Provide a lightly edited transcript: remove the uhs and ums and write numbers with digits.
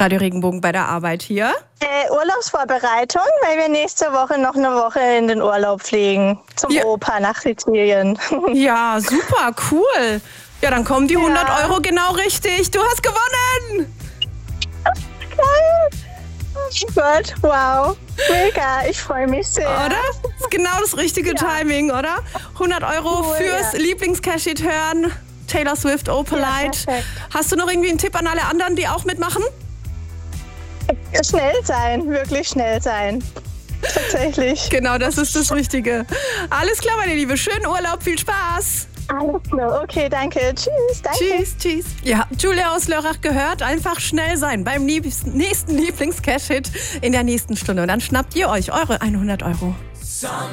Radio Regenbogen bei der Arbeit hier? Urlaubsvorbereitung, weil wir nächste Woche noch eine Woche in den Urlaub fliegen. Zum Opa nach Sizilien. Ja, super, cool. Ja, dann kommen die 100 Euro genau richtig. Du hast gewonnen! Geil! Oh Gott, wow. Mega, ich freue mich sehr. Oder? Das ist genau das richtige Timing, oder? 100 Euro fürs Lieblings-Cash-It hören. Taylor Swift, Opalite. Ja, hast du noch irgendwie einen Tipp an alle anderen, die auch mitmachen? Schnell sein, wirklich schnell sein. Tatsächlich. Genau, das ist das Richtige. Alles klar, meine Liebe. Schönen Urlaub, viel Spaß. Alles klar. Okay, danke. Tschüss. Danke. Tschüss. Ja, Julia aus Lörrach gehört. Einfach schnell sein beim nächsten Lieblings-Cash-Hit in der nächsten Stunde. Und dann schnappt ihr euch eure 100 Euro.